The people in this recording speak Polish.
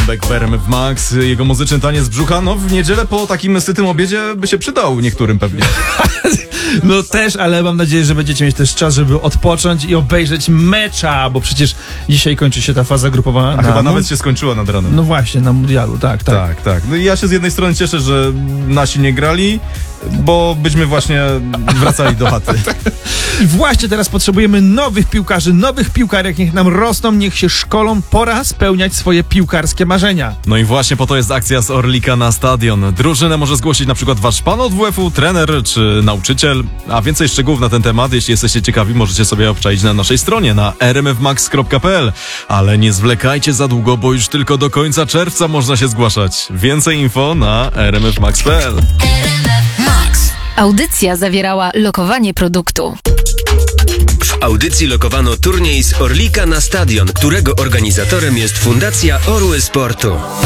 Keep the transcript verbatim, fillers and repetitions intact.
Bąbek w R M F Max, jego muzyczny taniec brzucha, no w niedzielę po takim sytym obiedzie by się przydał niektórym pewnie. No też, ale mam nadzieję, że będziecie mieć też czas, żeby odpocząć i obejrzeć mecza, bo przecież dzisiaj kończy się ta faza grupowa. A chyba nawet się skończyła nad ranem. No właśnie, na mundialu, tak, tak. Tak, tak. No i ja się z jednej strony cieszę, że nasi nie grali, bo byśmy właśnie wracali do chaty. Właśnie teraz potrzebujemy nowych piłkarzy, nowych piłkarek, niech nam rosną, niech się szkolą, pora spełniać swoje piłkarskie marzenia. No i właśnie po to jest akcja z Orlika na stadion. Drużynę może zgłosić na przykład wasz pan od W F-u, trener czy nauczyciel. A więcej szczegółów na ten temat, jeśli jesteście ciekawi, możecie sobie obczaić na naszej stronie na r m f max kropka p l. Ale nie zwlekajcie za długo, bo już tylko do końca czerwca można się zgłaszać. Więcej info na r m f max kropka p l. Audycja zawierała lokowanie produktu. W audycji lokowano turniej z Orlika na stadion, którego organizatorem jest Fundacja Orły Sportu.